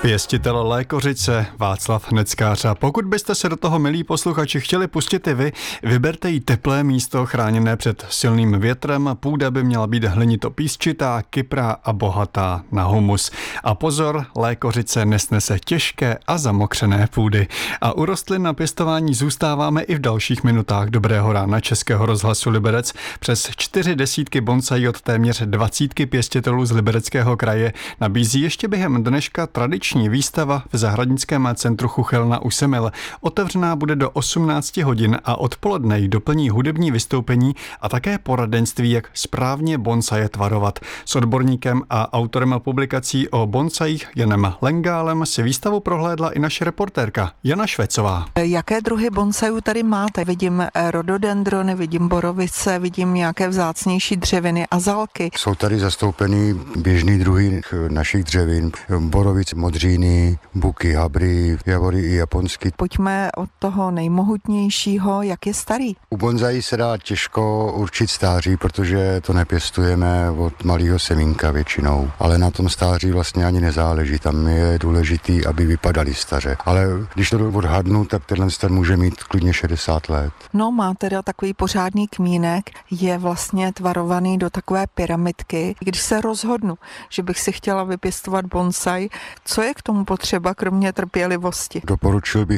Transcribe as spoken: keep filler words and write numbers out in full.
Pěstitel lékořice Václav Neckář. A pokud byste se do toho, milí posluchači, chtěli pustit i vy, vyberte jí teplé místo chráněné před silným větrem. Půda by měla být hlinito-písčitá, kyprá a bohatá na humus. A pozor, lékořice nesnese těžké a zamokřené půdy. A u rostlin na pěstování zůstáváme i v dalších minutách Dobrého rána Českého rozhlasu Liberec. Přes čtyři desítky bonsají od téměř dvacítky pěstitelů z Libereckého kraje nabízí ještě během dneška tradiční výstava v zahradnickém centru Chuchelna u Semil. Otevřená bude do osmnácti hodin a odpoledne ji doplní hudební vystoupení a také poradenství, jak správně bonsaje tvarovat. S odborníkem a autorem publikací o bonsajích Janem Lengálem si výstavu prohlédla i naše reportérka Jana Švecová. Jaké druhy bonsajů tady máte? Vidím rododendrony, vidím borovice, vidím nějaké vzácnější dřeviny a zálky. Jsou tady zastoupeny běžný druhy našich dřevin, borovic, modříny, buky, habry, javory i japonský. Pojďme od toho nejmohutnějšího, jak je starý. U bonsají se dá těžko určit stáří, protože to nepěstujeme od malého semínka většinou, ale na tom stáří vlastně ani nezáleží. Tam je důležitý, aby vypadali staře. Ale když to odhadnu, tak tenhle ten může mít klidně šedesát let. No, má teda takový pořádný kmínek, je vlastně tvarovaný do takové pyramidky. Když se rozhodnu, že bych si chtěla vypěstovat bonsaj, co je k tomu potřeba, kromě trpělivosti? Doporučil bych